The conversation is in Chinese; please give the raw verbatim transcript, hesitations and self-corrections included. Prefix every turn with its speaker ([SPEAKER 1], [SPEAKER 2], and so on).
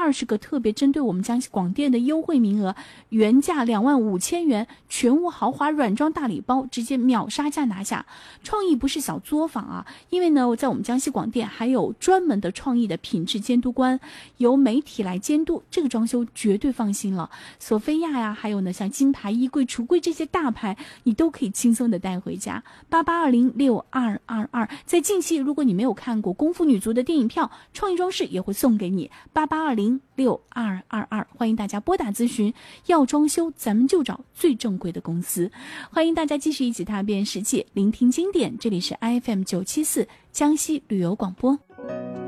[SPEAKER 1] 二十个特别针对我们江西广电的优惠名额，原价两万五千元全屋豪华软装大礼包，直接秒杀价拿下。创意不是小作坊啊，因为呢，在我们江西广电还有专门的创意的品质监督官，由媒体来监督，这个装修绝对放心了。索菲亚呀，还有呢像金牌衣柜、橱柜这些大牌，你都可以轻松的带回家。八八二零六二二二，在近期如果你没有看过《功夫女足》的电影票，创意装饰也会送给你。八八二零六二二二，欢迎大家拨打咨询。要装修，咱们就找最正规的公司。欢迎大家继续一起踏遍世界，聆听经典。这里是 I F M 九七四江西旅游广播。